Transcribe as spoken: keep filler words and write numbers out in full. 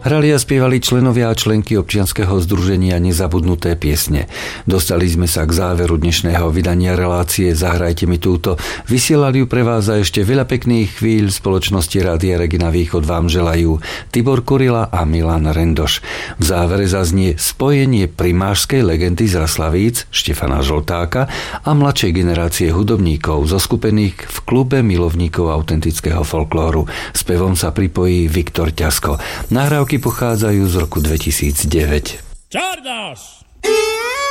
Hrali a spievali členovia a členky občianskeho združenia Nezabudnuté piesne. Dostali sme sa k záveru dnešného vydania relácie Zahrajte mi túto. Vysielali ju pre vás a ešte veľa pekných chvíľ spoločnosti Rádia Regina Východ vám želajú Tibor Kurila a Milan Rendoš. V závere zaznie spojenie primášskej legendy z Raslavíc Štefana Žoltáka a mladšej generácie hudobníkov zoskupených v klube milovníkov autentického folklóru. Spevom sa pripojí Viktor Ťasko. Nahrávky pochádzajú z roku dvetisícdeväť. Čardáš!